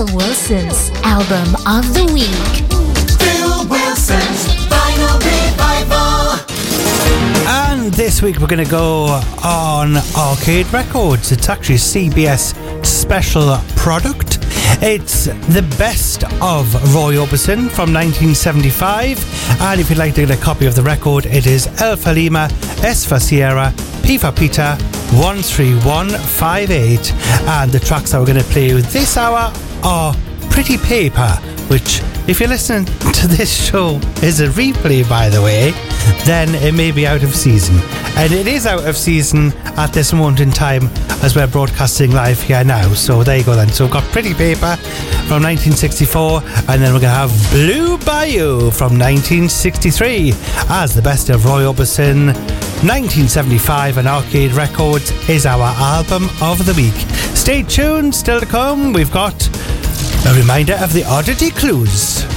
Phil Wilson's Album of the Week. Phil Wilson's Vinyl Revival. And this week we're going to go on Arcade Records. It's actually a CBS special product. It's the best of Roy Orbison from 1975. And if you'd like to get a copy of the record, it is L for Lima, S for Sierra, P for Peter, 13158. And the tracks that we're going to play with this hour are Pretty Paper, which, if you're listening to this show, is a replay, by the way, then it may be out of season. And it is out of season at this moment in time as we're broadcasting live here now. So there you go then. So we've got Pretty Paper from 1964, and then we're going to have Blue Bayou from 1963 as the best of Roy Orbison. 1975 and Arcade Records is our album of the week. Stay tuned, still to come, we've got a reminder of the oddity clues.